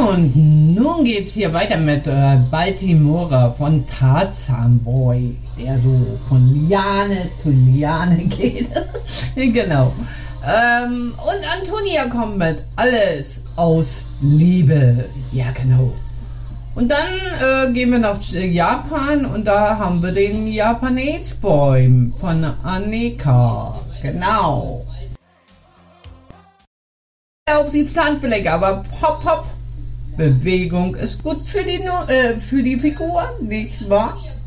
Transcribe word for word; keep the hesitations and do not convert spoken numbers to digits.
Und nun geht's hier weiter mit äh, Baltimora von Tarzan Boy, der so von Liane zu Liane geht. Genau. Ähm, und Antonia kommt mit Alles aus Liebe. Ja, genau. Und dann äh, gehen wir nach Japan und da haben wir den Japanese Boy von Annika. Genau. Auf die Pflanzenfläche, aber hopp, hopp. Bewegung ist gut für die, äh, für die Figur, nicht wahr?